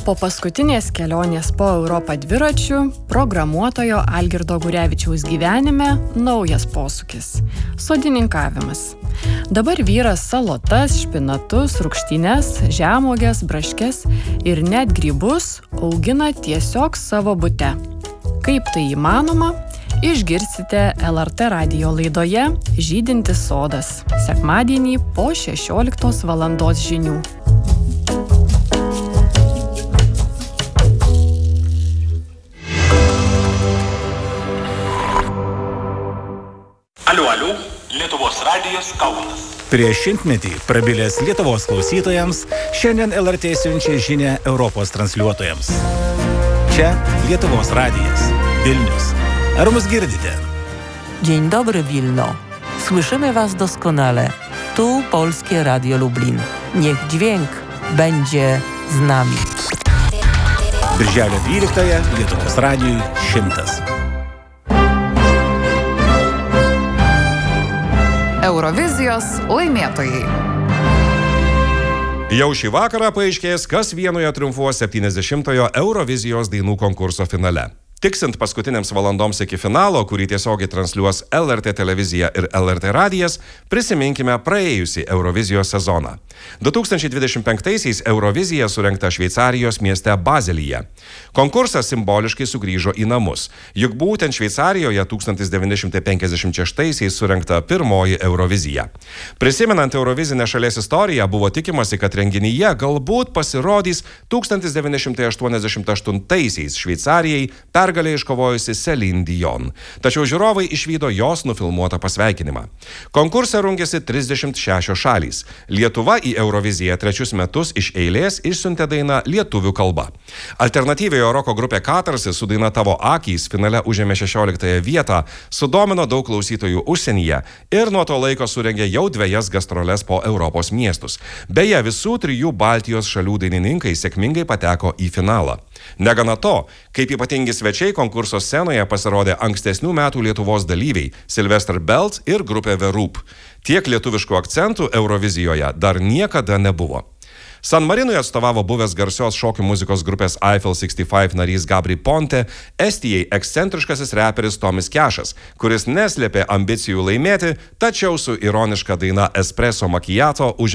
Po paskutinės kelionės po Europą dviračių, programuotojo Algirdo Gurevičiaus gyvenime naujas posūkis – sodininkavimas. Dabar vyras salotas, špinatus, rūgštynes, žemuoges, braškes ir net grybus augina tiesiog savo bute. Kaip tai įmanoma? Išgirsite LRT radijo laidoje Žydintis sodas, sekmadienį po 16 valandos žinių. Aliu, Lietuvos radijas Kaunas. Prieš šimtmetį prabilęs Lietuvos klausytojams, šiandien LRT siunčia žinią Europos transliuotojams. Čia Lietuvos radijas, Vilnius. Ar mus girdite? Dzień dobry, Wilno. Słyszymy Was doskonale. Tu Polskie Radio Lublin. Niech dźwięk będzie z nami. Birželio 12-ąją Lietuvos radijui 100. Eurovizijos laimėtojai. Jau šį vakarą paaiškės, kas Vienoje triumfuos 70-ojo Eurovizijos dainų konkurso finale. Tiksint paskutinėms valandoms iki finalo, kurį tiesiogiai transliuos LRT televizija ir LRT radijas, prisiminkime praėjusį Eurovizijos sezoną. 2025-aisiais Eurovizija surengta Šveicarijos mieste Bazelyje. Konkursas simboliškai sugrįžo į namus, juk būtent Šveicarijoje 1956-aisiais surengta pirmoji Eurovizija. Prisimenant Eurovizinę šalies istoriją, buvo tikimasi, kad renginyje galbūt pasirodys 1988-aisiais Šveicarijai pergalę iškovojusi Celine Dion. Tačiau žiūrovai išvydo jos nufilmuotą pasveikinimą. Konkurse rungėsi 36 šalys. Lietuva į Euroviziją 3 metus iš eilės išsiuntė dainą lietuvių kalba. Alternatyviojo roko grupė Katarsis su daina Tavo akys finale užėmė 16 vietą, sudomino daug klausytojų užsienyje ir nuo to laiko surengė jau 2 gastroles po Europos miestus. Beje, visų 3 Baltijos šalių dainininkai sėkmingai pateko į finalą. Negana to, kaip ypatingi svečiai konkurso scenoje pasirodė ankstesnių metų Lietuvos dalyviai Sylvester Belt ir grupė The Roop. Tiek lietuviškų akcentų Eurovizijoje dar niekada nebuvo. San Marinui atstovavo buvęs garsios šokių muzikos grupės Eiffel 65 narys Gabri Ponte, Estijai ekscentriškasis reperis Tomis Kešas, kuris neslėpė ambicijų laimėti, tačiau su ironiška daina Espresso Macchiato